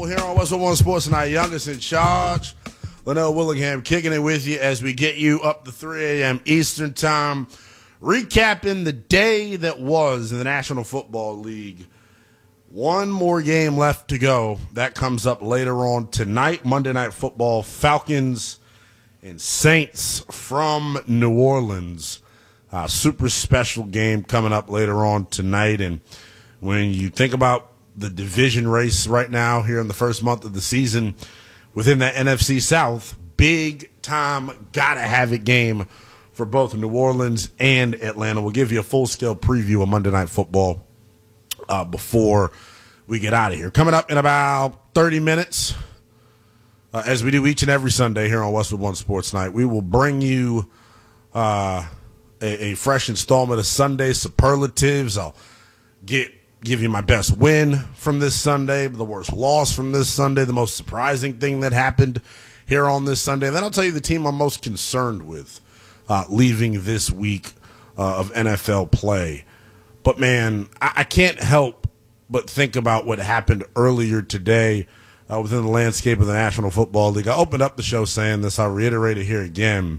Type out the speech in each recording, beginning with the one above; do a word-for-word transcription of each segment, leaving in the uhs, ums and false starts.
Football here on Westwood One Sports Tonight. Youngest in charge, Linnell Willingham, kicking it with you as we get you up to three a.m. Eastern Time, recapping the day that was in the National Football League. One more game left to go. That comes up later on tonight. Monday Night Football, Falcons and Saints from New Orleans. Uh, super special game coming up later on tonight. And when you think about the division race right now here in the first month of the season within the N F C South, big time, gotta have it game for both New Orleans and Atlanta. We'll give you a full-scale preview of Monday Night Football uh, before we get out of here. Coming up in about thirty minutes, uh, as we do each and every Sunday here on Westwood One Sports Night, we will bring you uh, a, a fresh installment of Sunday Superlatives. I'll get give you my best win from this Sunday, the worst loss from this Sunday, the most surprising thing that happened here on this Sunday. And then I'll tell you the team I'm most concerned with uh, leaving this week uh, of N F L play. But, man, I, I can't help but think about what happened earlier today uh, within the landscape of the National Football League. I opened up the show saying this. I'll reiterate it here again.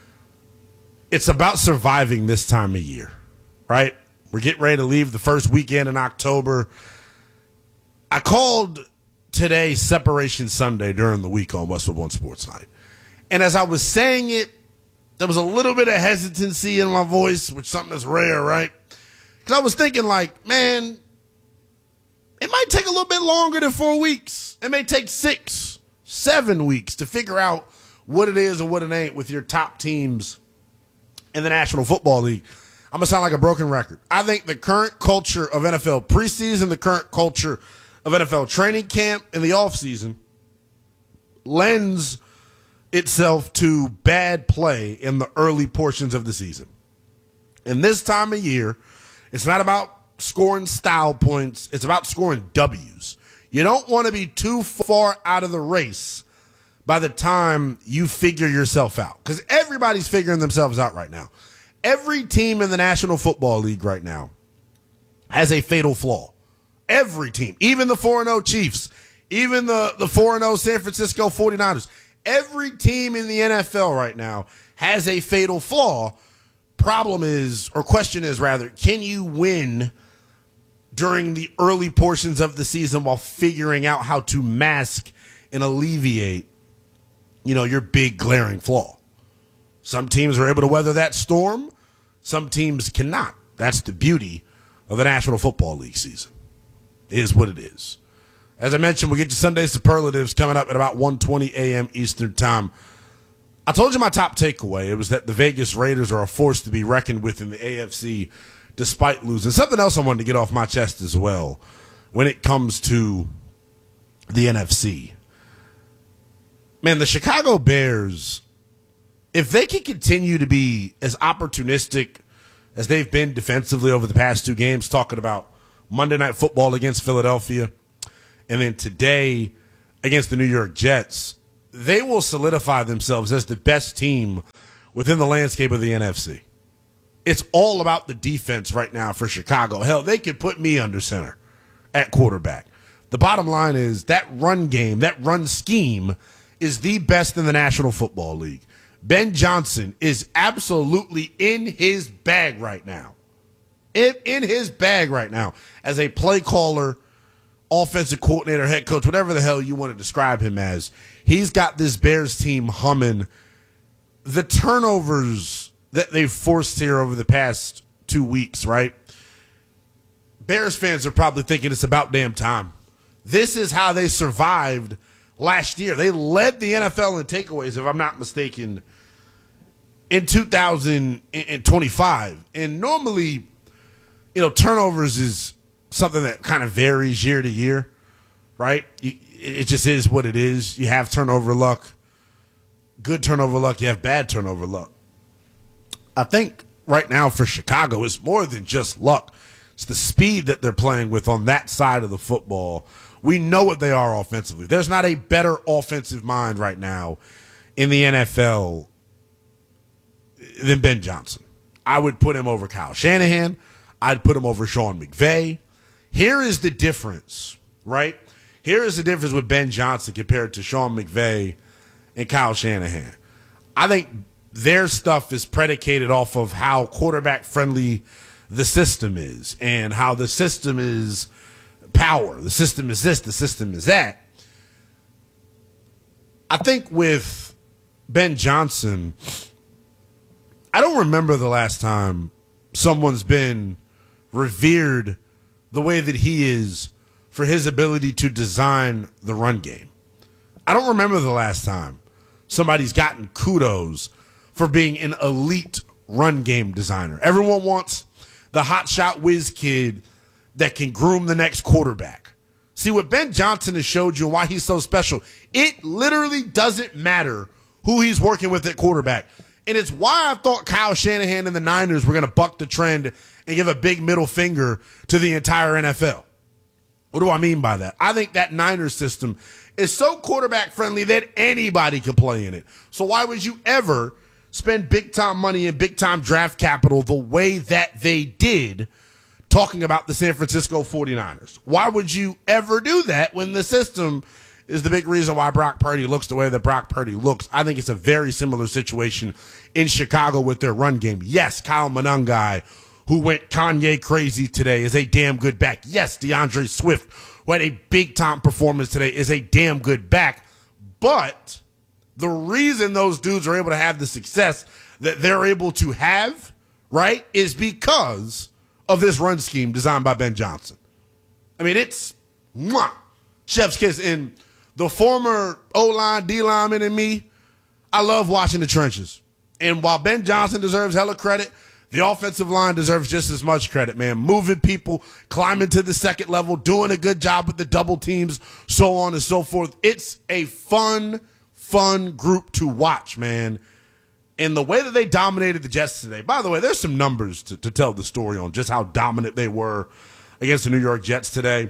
It's about surviving this time of year, right? We're getting ready to leave the first weekend in October. I called today Separation Sunday during the week on Westwood One Sports Night. And as I was saying it, there was a little bit of hesitancy in my voice, which is something that's rare, right? Because I was thinking like, man, it might take a little bit longer than four weeks. It may take six, seven weeks to figure out what it is and what it ain't with your top teams in the National Football League. I'm going to sound like a broken record. I think the current culture of N F L preseason, the current culture of N F L training camp in the offseason lends itself to bad play in the early portions of the season. And this time of year, it's not about scoring style points. It's about scoring W's. You don't want to be too far out of the race by the time you figure yourself out, because everybody's figuring themselves out right now. Every team in the National Football League right now has a fatal flaw. Every team, even the four and oh Chiefs, even the, the four and oh San Francisco forty-niners, every team in the N F L right now has a fatal flaw. Problem is, or question is rather, can you win during the early portions of the season while figuring out how to mask and alleviate, you know, your big glaring flaw? Some teams are able to weather that storm. Some teams cannot. That's the beauty of the National Football League season. It is what it is. As I mentioned, we'll get to Sunday Superlatives coming up at about one twenty a.m. Eastern Time. I told you my top takeaway. It was that the Vegas Raiders are a force to be reckoned with in the A F C despite losing. Something else I wanted to get off my chest as well when it comes to the N F C. Man, the Chicago Bears, if they can continue to be as opportunistic as they've been defensively over the past two games, talking about Monday Night Football against Philadelphia and then today against the New York Jets, they will solidify themselves as the best team within the landscape of the N F C. It's all about the defense right now for Chicago. Hell, they could put me under center at quarterback. The bottom line is that run game, that run scheme is the best in the National Football League. Ben Johnson is absolutely in his bag right now. In, in his bag right now as a play caller, offensive coordinator, head coach, whatever the hell you want to describe him as. He's got this Bears team humming. The turnovers that they've forced here over the past two weeks, right? Bears fans are probably thinking it's about damn time. This is how they survived last year. They led the N F L in takeaways, if I'm not mistaken, in two thousand twenty-five. And normally, you know, turnovers is something that kind of varies year to year, right? It just is what it is. You have turnover luck, good turnover luck. You have bad turnover luck. I think right now for Chicago, it's more than just luck. It's the speed that they're playing with on that side of the football. We know what they are offensively. There's not a better offensive mind right now in the N F L than Ben Johnson. I would put him over Kyle Shanahan. I'd put him over Sean McVay. Here is the difference, right? Here is the difference with Ben Johnson compared to Sean McVay and Kyle Shanahan. I think their stuff is predicated off of how quarterback friendly the system is and how the system is power. The system is this, the system is that. I think with Ben Johnson, I don't remember the last time someone's been revered the way that he is for his ability to design the run game. I don't remember the last time somebody's gotten kudos for being an elite run game designer. Everyone wants the hotshot whiz kid that can groom the next quarterback. See, what Ben Johnson has showed you and why he's so special, it literally doesn't matter who he's working with at quarterback. And it's why I thought Kyle Shanahan and the Niners were going to buck the trend and give a big middle finger to the entire N F L. What do I mean by that? I think that Niners system is so quarterback friendly that anybody can play in it. So why would you ever spend big time money and big time draft capital the way that they did talking about the San Francisco forty-niners? Why would you ever do that when the system is the big reason why Brock Purdy looks the way that Brock Purdy looks? I think it's a very similar situation in Chicago with their run game. Yes, Kyle Monangai, who went Kanye crazy today, is a damn good back. Yes, DeAndre Swift, who had a big-time performance today, is a damn good back. But the reason those dudes are able to have the success that they're able to have, right, is because of this run scheme designed by Ben Johnson. I mean, it's mwah, chef's kiss. And the former O-line, D-lineman in me, I love watching the trenches. And while Ben Johnson deserves hella credit, the offensive line deserves just as much credit, man. Moving people, climbing to the second level, doing a good job with the double teams, so on and so forth. It's a fun, fun group to watch, man. And the way that they dominated the Jets today, by the way, there's some numbers to, to tell the story on just how dominant they were against the New York Jets today.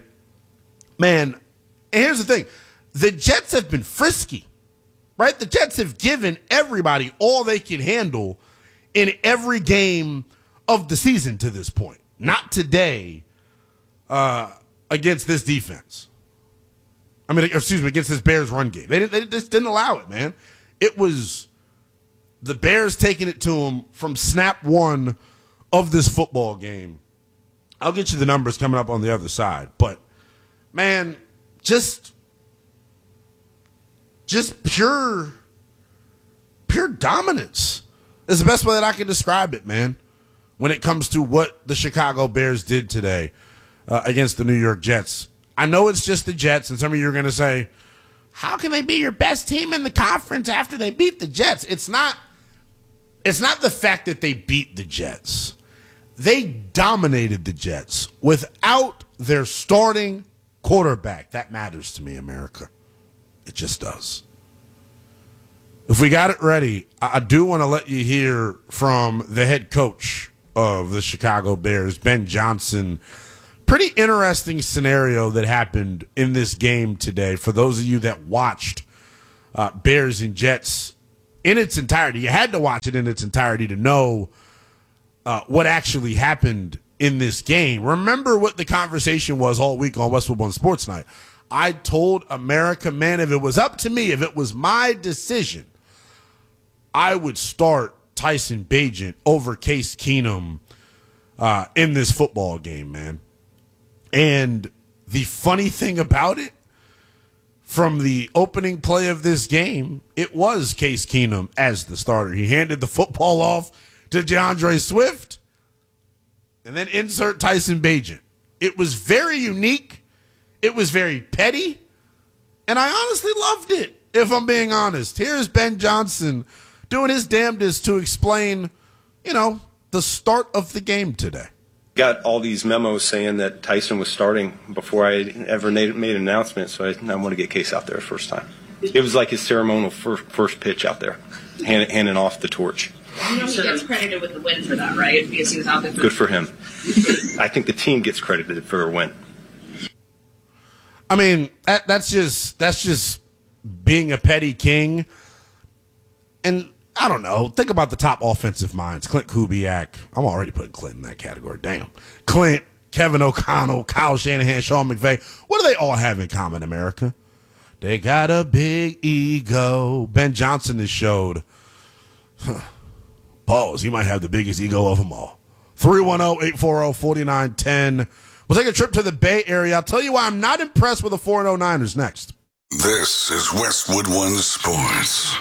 Man, and here's the thing. The Jets have been frisky, right? The Jets have given everybody all they can handle in every game of the season to this point. Not today uh, against this defense. I mean, excuse me, against this Bears run game. They, didn't, they just didn't allow it, man. It was the Bears taking it to them from snap one of this football game. I'll get you the numbers coming up on the other side. But, man, just, just pure, pure dominance is the best way that I can describe it, man, when it comes to what the Chicago Bears did today uh, against the New York Jets. I know it's just the Jets, and some of you are going to say, how can they be your best team in the conference after they beat the Jets? It's not, it's not the fact that they beat the Jets. They dominated the Jets without their starting quarterback. That matters to me, America. It just does. If we got it ready, I do want to let you hear from the head coach of the Chicago Bears, Ben Johnson. Pretty interesting scenario that happened in this game today. For those of you that watched uh, Bears and Jets in its entirety, you had to watch it in its entirety to know uh, what actually happened in this game. Remember what the conversation was all week on Westwood One Sports Night. I told America, man, if it was up to me, if it was my decision, I would start Tyson Bagent over Case Keenum uh, in this football game, man. And the funny thing about it, from the opening play of this game, it was Case Keenum as the starter. He handed the football off to DeAndre Swift, and then insert Tyson Bagent. It was very unique. It was very petty, and I honestly loved it, if I'm being honest. Here's Ben Johnson doing his damnedest to explain, you know, the start of the game today. Got all these memos saying that Tyson was starting before I ever made, made an announcement, so I, I want to get Case out there first time. It was like his ceremonial first, first pitch out there, hand, handing off the torch. You know he gets credited with the win for that, right? Because he was out there. Good for him. I think the team gets credited for a win. I mean, that, that's just that's just being a petty king. And I don't know. Think about the top offensive minds. Clint Kubiak. I'm already putting Clint in that category. Damn. Clint, Kevin O'Connell, Kyle Shanahan, Sean McVay. What do they all have in common, America? They got a big ego. Ben Johnson has showed. Huh. Pause. He might have the biggest ego of them all. three one zero, eight four zero, four nine one zero. We'll take a trip to the Bay Area. I'll tell you why I'm not impressed with the four and oh Niners next. This is Westwood One Sports.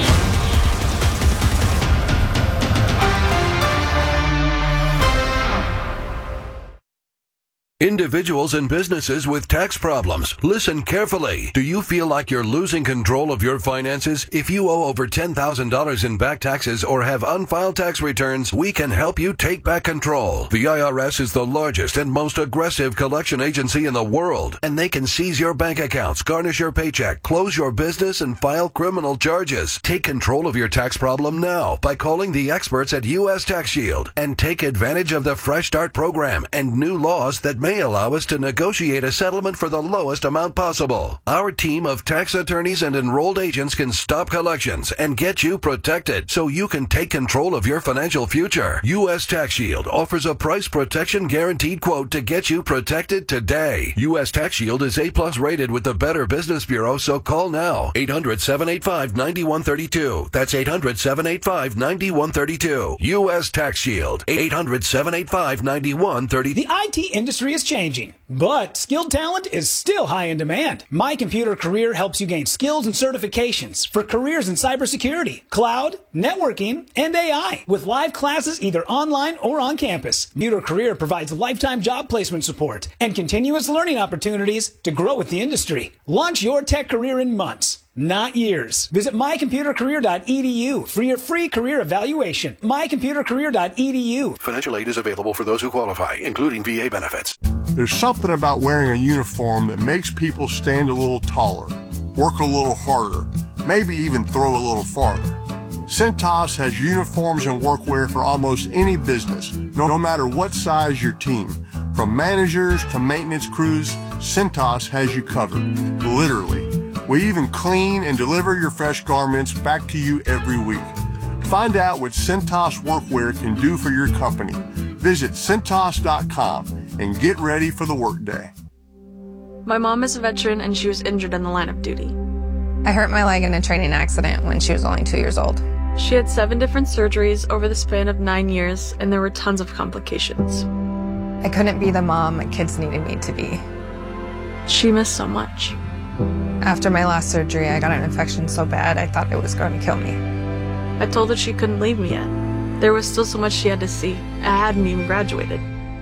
Individuals and businesses with tax problems, listen carefully. Do you feel like you're losing control of your finances? If you owe over ten thousand dollars in back taxes or have unfiled tax returns, we can help you take back control. The I R S is the largest and most aggressive collection agency in the world, and they can seize your bank accounts, garnish your paycheck, close your business, and file criminal charges. Take control of your tax problem now by calling the experts at U S Tax Shield and take advantage of the Fresh Start program and new laws that may allow us to negotiate a settlement for the lowest amount possible. Our team of tax attorneys and enrolled agents can stop collections and get you protected so you can take control of your financial future. U S Tax Shield offers a price protection guaranteed quote to get you protected today. U S Tax Shield is A plus rated with the Better Business Bureau, so call now. eight hundred, seven eight five, nine one three two. That's eight hundred, seven eight five, nine one three two. U S Tax Shield. eight hundred, seven eight five, nine one three two. The I T industry is changing, but skilled talent is still high in demand. My Computer Career helps you gain skills and certifications for careers in cybersecurity, cloud, networking, and A I. With live classes either online or on campus, Computer Career provides lifetime job placement support and continuous learning opportunities to grow with the industry. Launch your tech career in months, not years. Visit my computer career dot e d u for your free career evaluation. my computer career dot e d u. Financial aid is available for those who qualify, including V A benefits. There's something about wearing a uniform that makes people stand a little taller, work a little harder, maybe even throw a little farther. Cintas has uniforms and workwear for almost any business, no, no matter what size your team. From managers to maintenance crews, Cintas has you covered, literally. We even clean and deliver your fresh garments back to you every week. Find out what Cintas Workwear can do for your company. Visit Cintas dot com and get ready for the workday. My mom is a veteran and she was injured in the line of duty. I hurt my leg in a training accident when she was only two years old. She had seven different surgeries over the span of nine years, and there were tons of complications. I couldn't be the mom my kids needed me to be. She missed so much. After my last surgery, I got an infection so bad I thought it was going to kill me. I told her she couldn't leave me yet. There was still so much she had to see. I hadn't even graduated.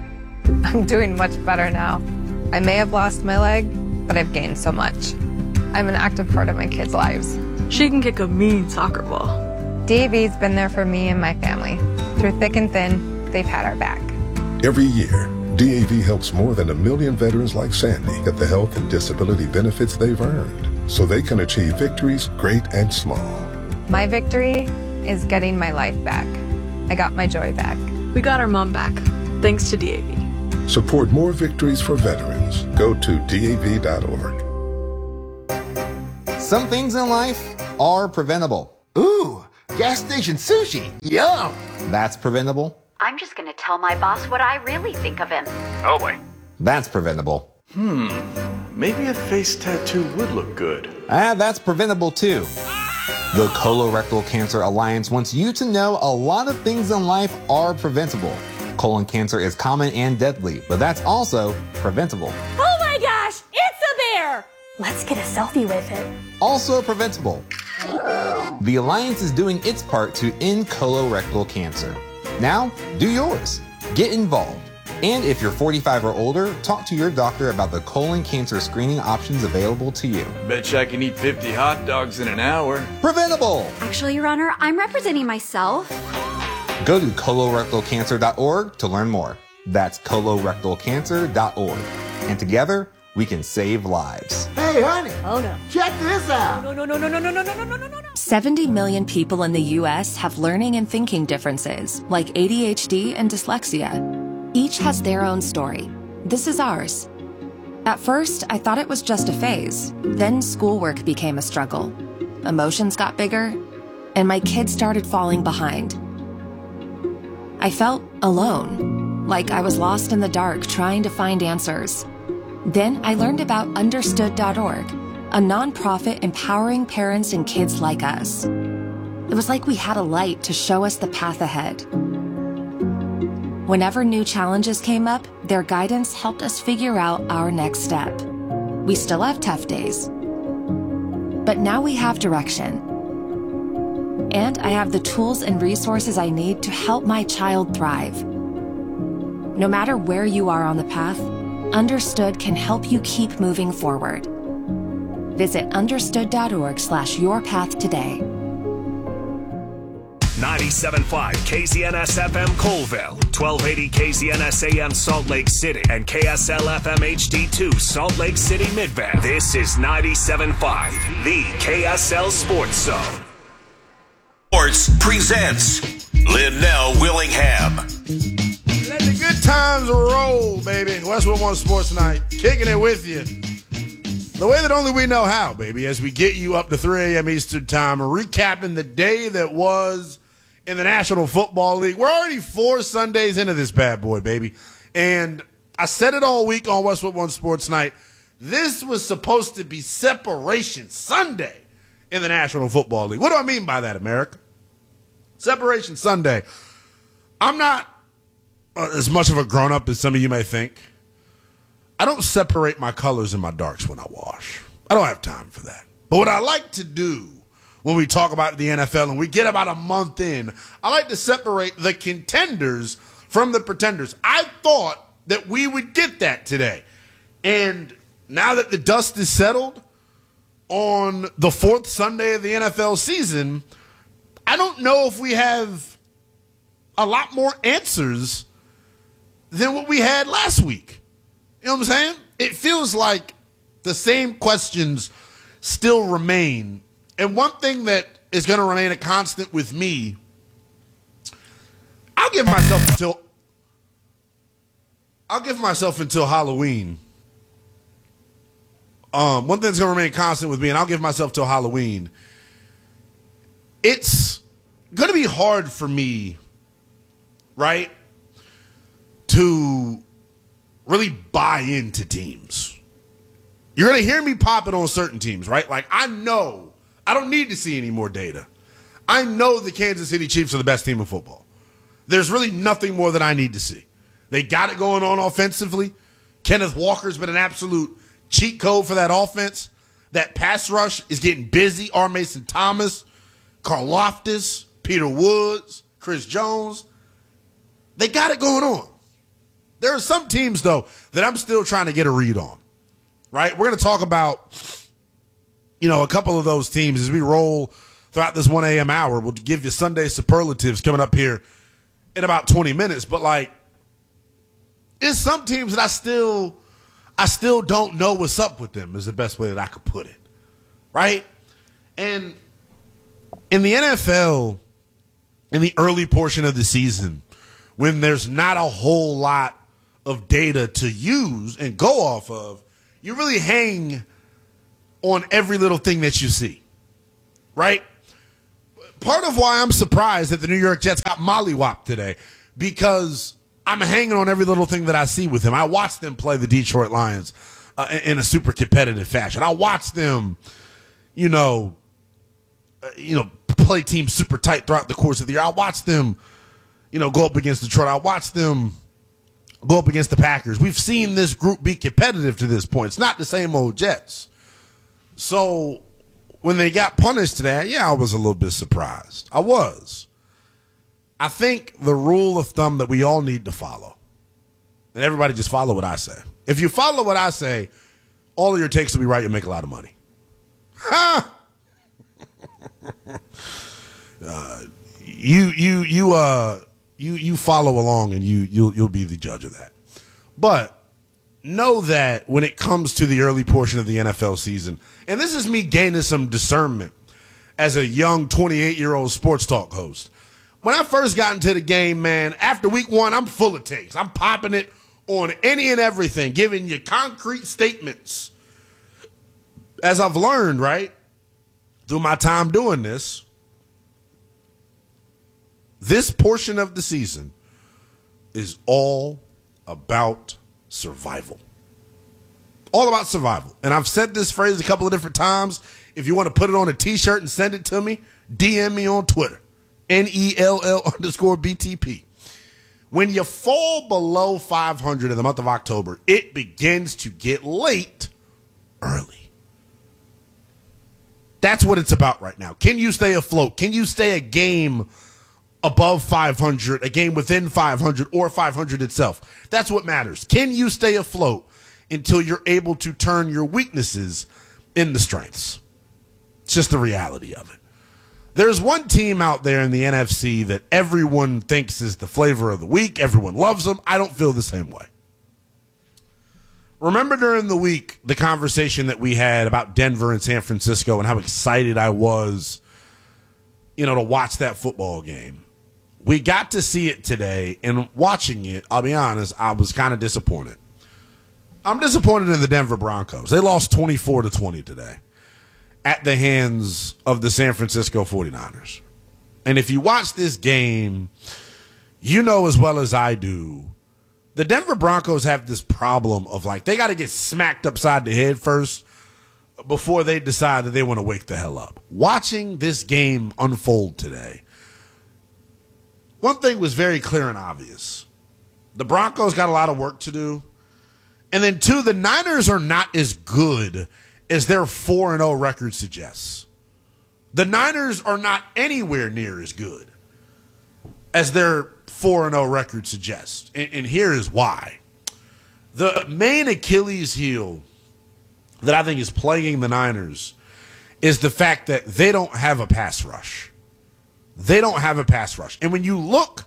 I'm doing much better now. I may have lost my leg, but I've gained so much. I'm an active part of my kids' lives. She can kick a mean soccer ball. D A V's been there for me and my family. Through thick and thin, they've had our back. Every year, D A V helps more than a million veterans like Sandy get the health and disability benefits they've earned so they can achieve victories great and small. My victory is getting my life back. I got my joy back. We got our mom back, thanks to D A V. Support more victories for veterans. Go to D A V dot org. Some things in life are preventable. Ooh, gas station sushi. Yum. That's preventable. I'm just going to tell my boss what I really think of him. Oh boy. That's preventable. Hmm, maybe a face tattoo would look good. Ah, that's preventable too. The Colorectal Cancer Alliance wants you to know a lot of things in life are preventable. Colon cancer is common and deadly, but that's also preventable. Oh my gosh, it's a bear! Let's get a selfie with it. Also preventable. The Alliance is doing its part to end colorectal cancer. Now, do yours. Get involved. And if you're forty-five or older, talk to your doctor about the colon cancer screening options available to you. Bet you I can eat fifty hot dogs in an hour. Preventable! Actually, Your Honor, I'm representing myself. Go to colorectal cancer dot org to learn more. That's colorectal cancer dot org. And together, we can save lives. Hey, honey. Oh, no. Check this out. No, no, no, no, no, no, no, no, no, no, no. seventy million people in the U S have learning and thinking differences, like A D H D and dyslexia. Each has their own story. This is ours. At first, I thought it was just a phase. Then schoolwork became a struggle. Emotions got bigger, and my kids started falling behind. I felt alone. like I was lost in the dark trying to find answers. Then I learned about understood dot org, a nonprofit empowering parents and kids like us. It was like we had a light to show us the path ahead. Whenever new challenges came up, their guidance helped us figure out our next step. We still have tough days, but now we have direction. And I have the tools and resources I need to help my child thrive. No matter where you are on the path, Understood can help you keep moving forward. Visit understood.org slash your path today. ninety-seven point five K Z N S F M Colville, twelve eighty K Z N S A M Salt Lake City, and K S L F M H D two Salt Lake City Midvale. This is ninety-seven point five, the K S L Sports Zone. Sports presents Linnell Willingham. Let the good times roll, baby. Westwood One Sports Night, kicking it with you the way that only we know how, baby, as we get you up to three a.m. Eastern Time, recapping the day that was in the National Football League. We're already four Sundays into this bad boy, baby. And I said it all week on Westwood One Sports Night. This was supposed to be Separation Sunday in the National Football League. What do I mean by that, America? Separation Sunday. I'm not uh, as much of a grown-up as some of you may think. I don't separate my colors and my darks when I wash. I don't have time for that. But what I like to do when we talk about the N F L and we get about a month in, I like to separate the contenders from the pretenders. I thought that we would get that today. And now that the dust is settled on the fourth Sunday of the N F L season, I don't know if we have a lot more answers than what we had last week. You know what I'm saying? It feels like the same questions still remain. And one thing that is going to remain a constant with me, I'll give myself until I'll give myself until Halloween. Um, one thing that's going to remain constant with me, and I'll give myself till Halloween. It's going to be hard for me, right, to really buy into teams. You're going to hear me pop it on certain teams, right? Like, I know I don't need to see any more data. I know the Kansas City Chiefs are the best team in football. There's really nothing more that I need to see. They got it going on offensively. Kenneth Walker's been an absolute cheat code for that offense. That pass rush is getting busy. R. Mason Thomas, Carl Loftus, Peter Woods, Chris Jones. They got it going on. There are some teams, though, that I'm still trying to get a read on, right? We're going to talk about, you know, a couple of those teams as we roll throughout this one a.m. hour. We'll give you Sunday superlatives coming up here in about twenty minutes. But, like, it's some teams that I still I still don't know what's up with them is the best way that I could put it, right? And in the N F L, in the early portion of the season, when there's not a whole lot of data to use and go off of, you really hang on every little thing that you see, right? Part of why I'm surprised that the New York Jets got mollywopped today, because I'm hanging on every little thing that I see with them. I watched them play the Detroit Lions uh, in a super competitive fashion. I watched them, you know, uh, you know, play teams super tight throughout the course of the year. I watched them, you know, go up against Detroit. I watched them go up against the Packers. We've seen this group be competitive to this point. It's not the same old Jets. So when they got punished today, yeah, I was a little bit surprised. I was. I think the rule of thumb that we all need to follow, and everybody just follow what I say. If you follow what I say, all of your takes will be right. You'll make a lot of money. Ha! uh, you you you uh you you follow along, and you you'll you'll be the judge of that. But know that when it comes to the early portion of the N F L season, and this is me gaining some discernment as a young twenty-eight-year-old sports talk host. When I first got into the game, man, after week one, I'm full of takes. I'm popping it on any and everything, giving you concrete statements. As I've learned, right, through my time doing this, this portion of the season, is all about survival. All about survival. And I've said this phrase a couple of different times. If you want to put it on a t-shirt and send it to me, D M me on Twitter. N E L L underscore B T P. When you fall below five hundred in the month of October, it begins to get late early. That's what it's about right now. Can you stay afloat? Can you stay a game above five hundred, a game within five hundred, or five hundred itself? That's what matters. Can you stay afloat until you're able to turn your weaknesses into strengths? It's just the reality of it. There's one team out there in the N F C that everyone thinks is the flavor of the week. Everyone loves them. I don't feel the same way. Remember during the week the conversation that we had about Denver and San Francisco and how excited I was, you know, to watch that football game. We got to see it today, and watching it, I'll be honest, I was kind of disappointed. I'm disappointed in the Denver Broncos. They lost twenty-four to twenty today at the hands of the San Francisco forty-niners. And if you watch this game, you know as well as I do, the Denver Broncos have this problem of, like, they got to get smacked upside the head first before they decide that they want to wake the hell up. Watching this game unfold today, one thing was very clear and obvious. The Broncos got a lot of work to do. And then, two, the Niners are not as good as their four and oh record suggests. The Niners are not anywhere near as good as their four and oh record suggests. And, and here is why. The main Achilles heel that I think is plaguing the Niners is the fact that they don't have a pass rush. They don't have a pass rush. And when you look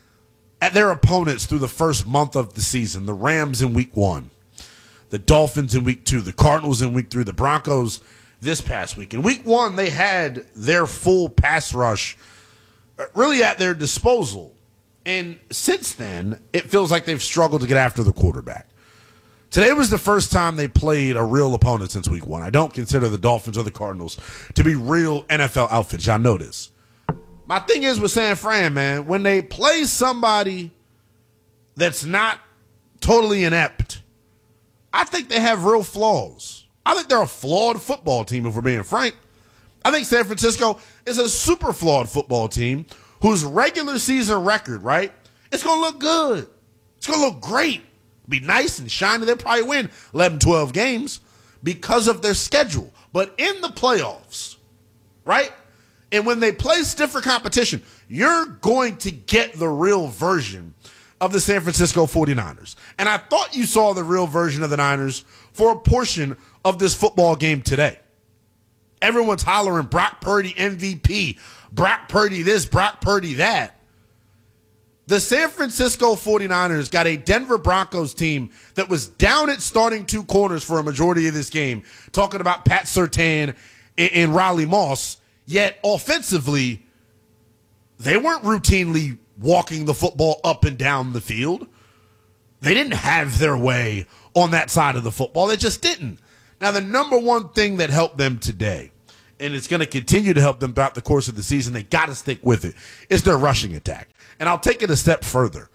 at their opponents through the first month of the season, the Rams in week one, the Dolphins in week two, the Cardinals in week three, the Broncos this past week. In week one, they had their full pass rush really at their disposal. And since then, it feels like they've struggled to get after the quarterback. Today was the first time they played a real opponent since week one. I don't consider the Dolphins or the Cardinals to be real N F L outfits. Y'all know this. My thing is with San Fran, man, when they play somebody that's not totally inept, I think they have real flaws. I think they're a flawed football team, if we're being frank. I think San Francisco is a super flawed football team whose regular season record, right, it's going to look good. It's going to look great. Be nice and shiny. They'll probably win eleven, twelve games because of their schedule. But in the playoffs, right, and when they play stiffer competition, you're going to get the real version of the San Francisco forty-niners. And I thought you saw the real version of the Niners for a portion of this football game today. Everyone's hollering Brock Purdy M V P, Brock Purdy this, Brock Purdy that. The San Francisco forty-niners got a Denver Broncos team that was down at starting two corners for a majority of this game, talking about Pat Surtain and, and Riley Moss, yet offensively, they weren't routinely walking the football up and down the field. They didn't have their way on that side of the football. They just didn't. Now, the number one thing that helped them today, and it's going to continue to help them throughout the course of the season, they got to stick with it, is their rushing attack. And I'll take it a step further.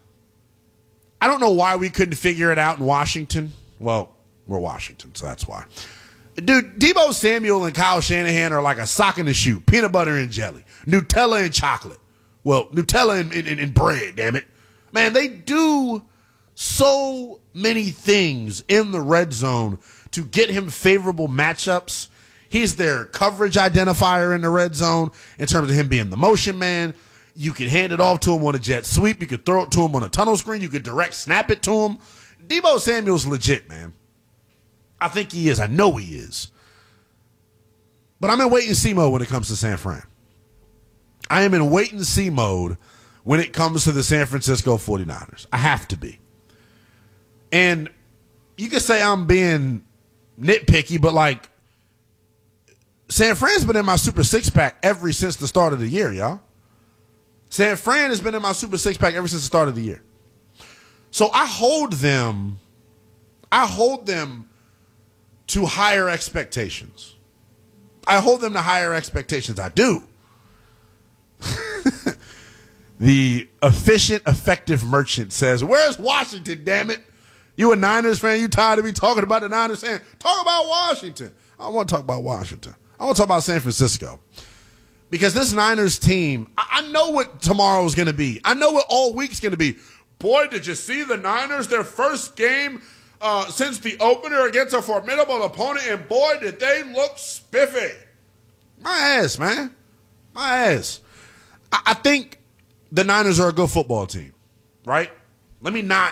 I don't know why we couldn't figure it out in Washington. Well, we're Washington, so that's why. Dude, Deebo Samuel and Kyle Shanahan are like a sock in the shoe, peanut butter and jelly, Nutella and chocolate. Well, Nutella and, and, and bread, damn it. Man, they do so many things in the red zone to get him favorable matchups. He's their coverage identifier in the red zone in terms of him being the motion man. You can hand it off to him on a jet sweep. You could throw it to him on a tunnel screen. You could direct snap it to him. Deebo Samuel's legit, man. I think he is. I know he is. But I'm in wait-and-see mode when it comes to San Fran. I am in wait-and-see mode when it comes to the San Francisco forty-niners. I have to be. And you could say I'm being nitpicky, but, like, San Fran's been in my Super Six-Pack ever since the start of the year, y'all. San Fran has been in my Super Six-Pack ever since the start of the year. So I hold them, I hold them to higher expectations. I hold them to higher expectations. I do. The efficient, effective merchant says, where's Washington, damn it? You a Niners fan? You tired of me talking about the Niners fan? Talk about Washington. I don't want to talk about Washington. I want to talk about San Francisco. Because this Niners team, I, I know what tomorrow's going to be. I know what all week's going to be. Boy, did you see the Niners, their first game uh, since the opener against a formidable opponent, and boy, did they look spiffy. My ass, man. My ass. I, I think the Niners are a good football team, right? Let me not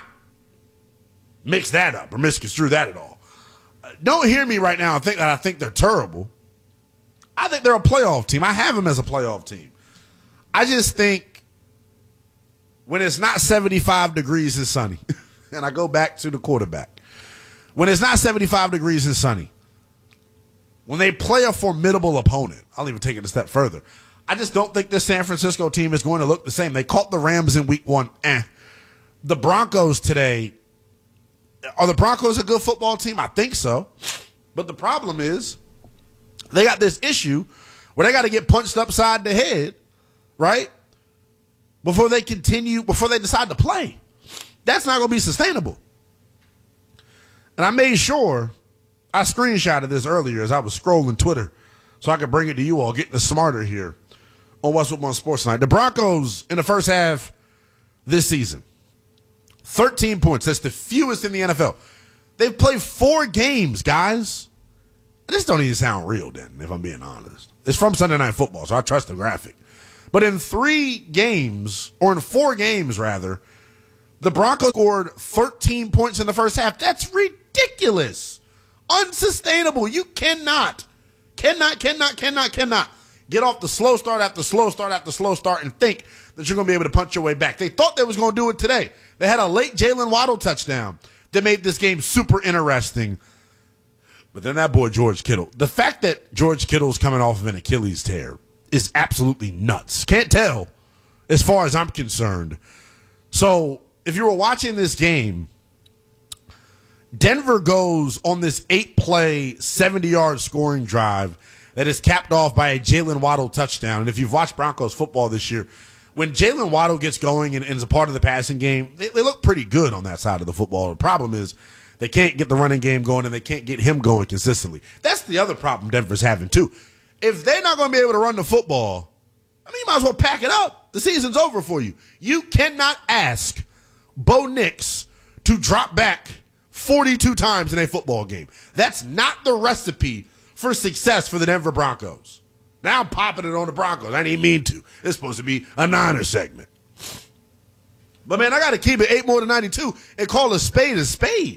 mix that up or misconstrue that at all. Don't hear me right now and think that I think they're terrible. I think they're a playoff team. I have them as a playoff team. I just think when it's not seventy-five degrees and sunny, and I go back to the quarterback, when it's not seventy-five degrees and sunny, when they play a formidable opponent, I'll even take it a step further. I just don't think this San Francisco team is going to look the same. They caught the Rams in week one. Eh. The Broncos today, are the Broncos a good football team? I think so. But the problem is they got this issue where they got to get punched upside the head, right, before they continue, before they decide to play. That's not going to be sustainable. And I made sure I screenshotted this earlier as I was scrolling Twitter so I could bring it to you all, getting smarter here on Westwood One Sports Tonight. The Broncos in the first half this season, thirteen points. That's the fewest in the N F L. They've played four games, guys. This don't even sound real, then, if I'm being honest. It's from Sunday Night Football, so I trust the graphic. But in three games, or in four games, rather, the Broncos scored thirteen points in the first half. That's ridiculous. Unsustainable. You cannot, cannot, cannot, cannot, cannot get off the slow start after slow start after slow start and think that you're going to be able to punch your way back. They thought they was going to do it today. They had a late Jalen Waddle touchdown that made this game super interesting. But then that boy, George Kittle. The fact that George Kittle's coming off of an Achilles tear is absolutely nuts. Can't tell as far as I'm concerned. So if you were watching this game, Denver goes on this eight-play, seventy-yard scoring drive that is capped off by a Jalen Waddle touchdown. And if you've watched Broncos football this year, when Jalen Waddle gets going and, and is a part of the passing game, they, they look pretty good on that side of the football. The problem is they can't get the running game going, and they can't get him going consistently. That's the other problem Denver's having, too. If they're not going to be able to run the football, I mean, you might as well pack it up. The season's over for you. You cannot ask Bo Nix to drop back forty-two times in a football game. That's not the recipe for success for the Denver Broncos. Now I'm popping it on the Broncos. I didn't mean to. It's supposed to be a Niners segment. But, man, I got to keep it eight more than ninety-two and call a spade a spade.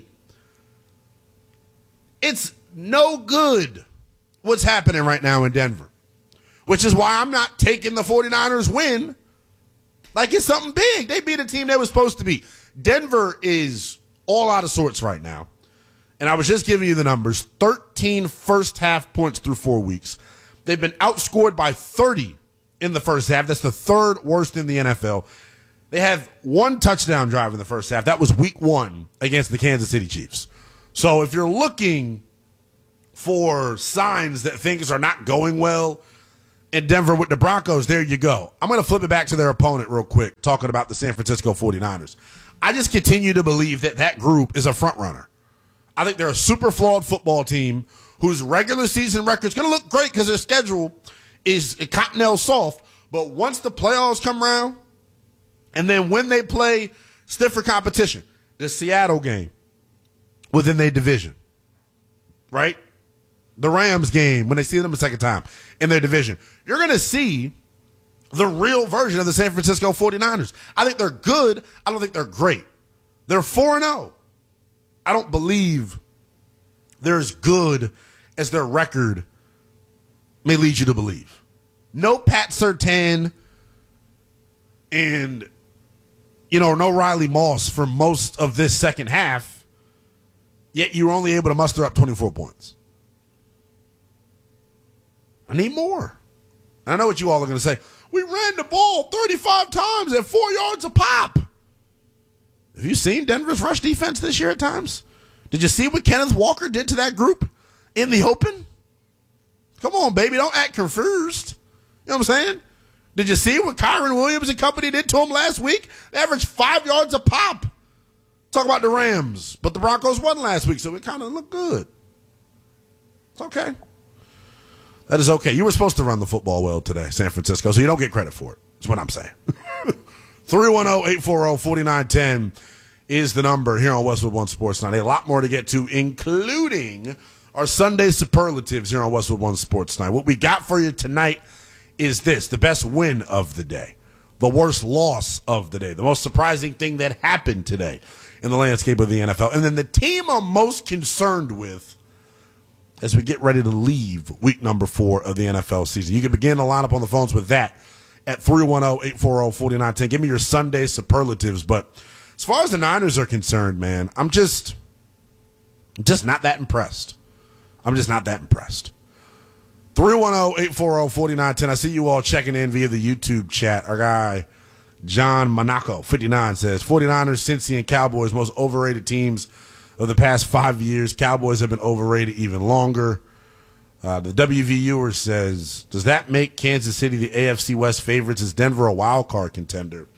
It's no good what's happening right now in Denver, which is why I'm not taking the 49ers win like it's something big. They beat a team they were supposed to beat. Denver is all out of sorts right now. And I was just giving you the numbers. thirteen first half points through four weeks. They've been outscored by thirty in the first half. That's the third worst in the N F L. They have one touchdown drive in the first half. That was week one against the Kansas City Chiefs. So if you're looking for signs that things are not going well in Denver with the Broncos, there you go. I'm going to flip it back to their opponent real quick, talking about the San Francisco 49ers. I just continue to believe that that group is a front runner. I think they're a super flawed football team whose regular season record is going to look great because their schedule is continental soft. But once the playoffs come around, and then when they play stiffer competition, the Seattle game within their division, right? The Rams game when they see them a second time in their division, you're going to see the real version of the San Francisco 49ers. I think they're good. I don't think they're great. They're four and oh. I don't believe they're as good as their record may lead you to believe. No Pat Surtain and, you know, no Riley Moss for most of this second half, yet you were only able to muster up twenty-four points. I need more. And I know what you all are going to say. We ran the ball thirty-five times at four yards a pop. Have you seen Denver's rush defense this year at times? Did you see what Kenneth Walker did to that group in the open? Come on, baby. Don't act confused. You know what I'm saying? Did you see what Kyron Williams and company did to him last week? They averaged five yards a pop. Talk about the Rams, but the Broncos won last week, so it kind of looked good. It's okay. That is okay. You were supposed to run the football well today, San Francisco, so you don't get credit for it. That's what I'm saying. three one zero, eight four zero, four nine one zero is the number here on Westwood One Sports Night. A lot more to get to, including our Sunday superlatives here on Westwood One Sports Night. What we got for you tonight is this: the best win of the day, the worst loss of the day, the most surprising thing that happened today in the landscape of the N F L, and then the team I'm most concerned with as we get ready to leave week number four of the N F L season. You can begin to line up on the phones with that at three one zero, eight four zero, four nine one zero. Give me your Sunday superlatives. But as far as the Niners are concerned, man, I'm just, just not that impressed. I'm just not that impressed. three one zero, eight four zero, four nine one zero. I see you all checking in via the YouTube chat. Our guy, John Monaco, fifty-nine, says, forty-niners, Cincy, and Cowboys, most overrated teams of the past five years. Cowboys have been overrated even longer. Uh, the W V Uer says, does that make Kansas City the A F C West favorites? Is Denver a wild card contender?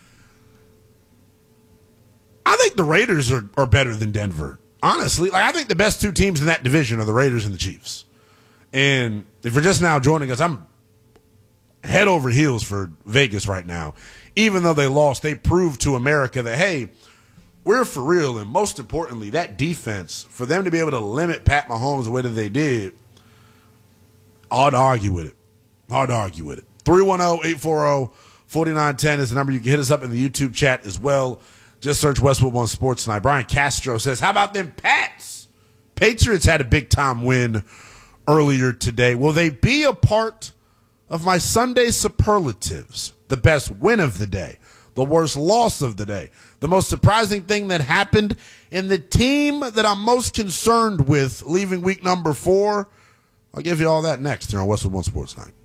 I think the Raiders are, are better than Denver. Honestly, like I think the best two teams in that division are the Raiders and the Chiefs. And if you're just now joining us, I'm head over heels for Vegas right now. Even though they lost, they proved to America that, hey, we're for real. And most importantly, that defense, for them to be able to limit Pat Mahomes the way that they did, hard to argue with it. Hard to argue with it. three one zero, eight four zero, four nine one zero is the number. You can hit us up in the YouTube chat as well. Just search Westwood One Sports Tonight. Brian Castro says, how about them Pats? Patriots had a big-time win earlier today. Will they be a part of my Sunday superlatives? The best win of the day, the worst loss of the day, the most surprising thing that happened, and the team that I'm most concerned with leaving week number four. I'll give you all that next here on Westwood One Sports Night.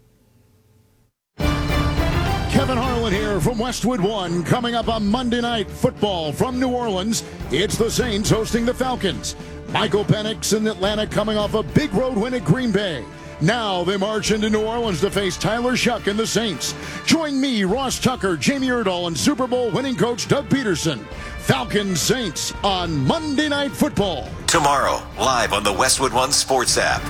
Kevin Harlan here from Westwood One. Coming up on Monday Night Football from New Orleans, it's the Saints hosting the Falcons. Michael Penix in Atlanta coming off a big road win at Green Bay. Now they march into New Orleans to face Tyler Shuck and the Saints. Join me, Ross Tucker, Jamie Erdahl, and Super Bowl winning coach Doug Peterson. Falcons Saints on Monday Night Football. Tomorrow, live on the Westwood One Sports app.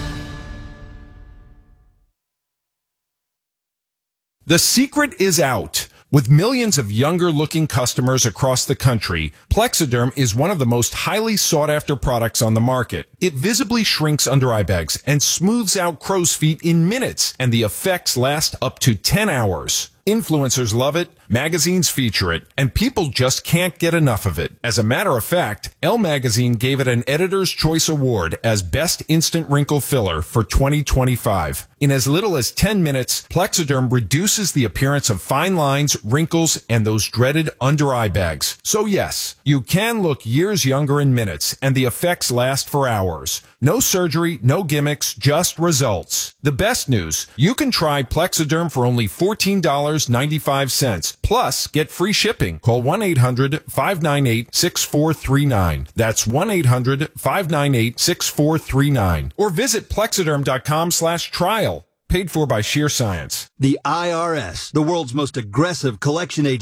The secret is out. With millions of younger-looking customers across the country, Plexiderm is one of the most highly sought-after products on the market. It visibly shrinks under-eye bags and smooths out crow's feet in minutes, and the effects last up to ten hours. Influencers love it, magazines feature it, and people just can't get enough of it. As a matter of fact, Elle Magazine gave it an Editor's Choice Award as Best Instant Wrinkle Filler for twenty twenty-five. In as little as ten minutes, Plexiderm reduces the appearance of fine lines, wrinkles, and those dreaded under-eye bags. So yes, you can look years younger in minutes, and the effects last for hours. No surgery, no gimmicks, just results. The best news, you can try Plexiderm for only fourteen dollars and ninety-five cents. Plus, get free shipping. Call one eight hundred, five nine eight, six four three nine. That's one eight hundred, five nine eight, six four three nine. Or visit plexiderm.com slash trial. Paid for by Sheer Science. The I R S, the world's most aggressive collection agency.